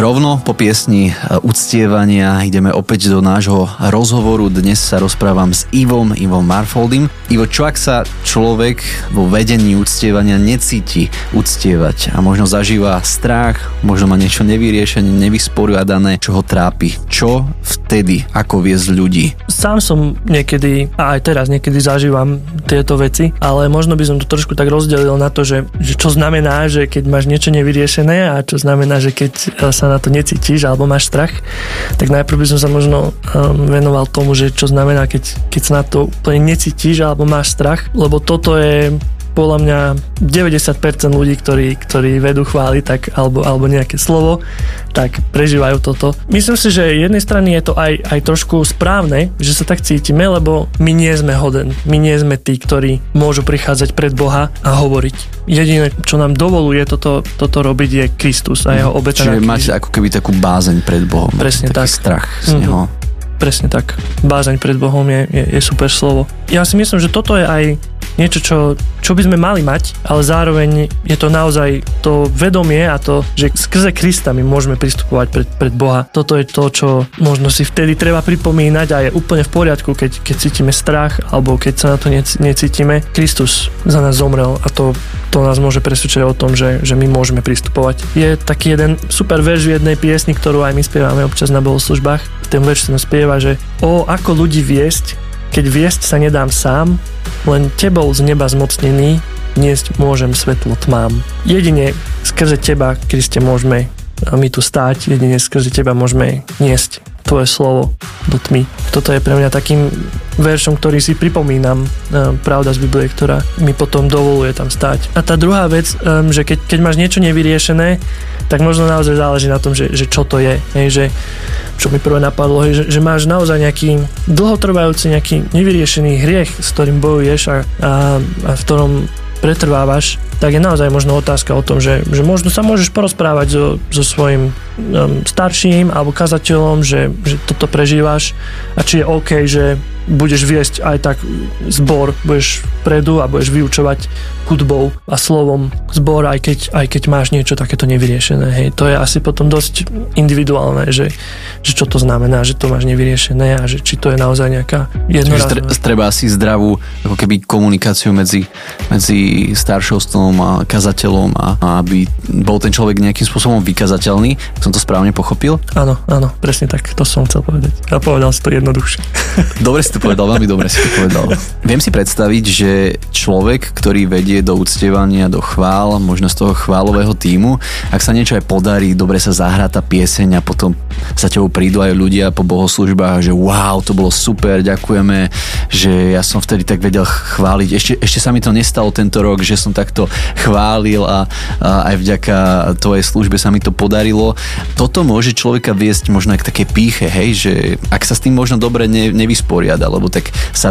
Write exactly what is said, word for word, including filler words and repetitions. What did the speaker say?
Rovno po piesni uctievania ideme opäť do nášho rozhovoru. Dnes sa rozprávam s Ivom, Ivom Marfoldym. Ivo, čo ak sa človek vo vedení uctievania necíti uctievať a možno zažíva strach, možno má niečo nevyriešené, nevysporiadané, čo ho trápi? Čo vtedy, ako viesť ľudí? Sám som niekedy, a aj teraz niekedy zažívam tieto veci, ale možno by som to trošku tak rozdelil na to, že, že čo znamená, že keď máš niečo nevyriešené a čo znamená, že keď sa na to necítiš alebo máš strach, tak najprv by som sa možno um, venoval tomu, že čo znamená, keď, keď sa na to úplne necítiš alebo máš strach, lebo toto je podľa mňa deväťdesiat percent ľudí, ktorí, ktorí vedú chvály tak, alebo, alebo nejaké slovo, tak prežívajú toto. Myslím si, že jednej strany je to aj, aj trošku správne, že sa tak cítime, lebo my nie sme hoden. My nie sme tí, ktorí môžu prichádzať pred Boha a hovoriť. Jediné, čo nám dovoluje toto, toto robiť, je Kristus a jeho obeta. Čiže máte ako keby takú bázeň pred Bohom. Presne taký tak. Strach z mm-hmm. neho. Presne tak. Bázeň pred Bohom je, je, je super slovo. Ja si myslím, že toto je aj niečo, čo, čo by sme mali mať, ale zároveň je to naozaj to vedomie a to, že skrze Krista my môžeme pristupovať pred, pred Boha. Toto je to, čo možno si vtedy treba pripomínať a je úplne v poriadku, keď, keď cítime strach alebo keď sa na to necítime. Kristus za nás zomrel a to, to nás môže presvedčiť o tom, že, že my môžeme pristupovať. Je taký jeden super verš v jednej piesni, ktorú aj my spievame občas na bohoslužbách. Ten verš sa spieva, že o, ako ľudí viesť, keď viesť sa nedám sám, len tebou z neba zmocnený, niesť môžem svetlo tmám. Jedine skrze teba, Kriste, môžeme my tu stáť, jedine skrze teba môžeme niesť tvoje slovo do tmy. Toto je pre mňa takým veršom, ktorý si pripomínam, pravda z Biblie, ktorá mi potom dovoluje tam stáť. A tá druhá vec, že keď, keď máš niečo nevyriešené, tak možno naozaj záleží na tom, že, že čo to je. Hej, že, čo mi prvé napadlo, hej, že, že máš naozaj nejaký dlhotrvajúci, nejaký nevyriešený hriech, s ktorým bojuješ a, a, a v ktorom pretrvávaš, tak je naozaj možno otázka o tom, že, že možno sa môžeš porozprávať so, so svojím um, starším alebo kazateľom, že, že toto prežívaš a či je OK, že budeš viesť aj tak zbor, budeš vpredu a budeš vyučovať hudbou a slovom zbor, aj keď, aj keď máš niečo takéto nevyriešené. Hej. To je asi potom dosť individuálne, že, že čo to znamená, že to máš nevyriešené a že či to je naozaj nejaká jednorazová. Čiže treba asi zdravú ako keby komunikáciu medzi, medzi staršovstvom a kazateľom a, a aby bol ten človek nejakým spôsobom vykazateľný. Som to správne pochopil? Áno, áno, presne tak. To som chcel povedať. A povedal si to jednoduchšie. Dobre si to povedal, veľmi dobre si to povedal. Viem si predstaviť, že človek, ktorý vedie do uctievania, do chvál, možno z toho chválového tímu, ak sa niečo aj podarí, dobre sa zahrá tá pieseň a potom sa tebou prídu aj ľudia po bohoslúžbách, že wow, to bolo super, ďakujeme, že ja som vtedy tak vedel chváliť. Ešte, ešte sa mi to nestalo tento rok, že som takto chválil a, a aj vďaka tvojej službe sa mi to podarilo. Toto môže človeka viesť možno aj k takej pýche, hej, že ak sa s tým možno dobre ne, nevysporiada, lebo tak sa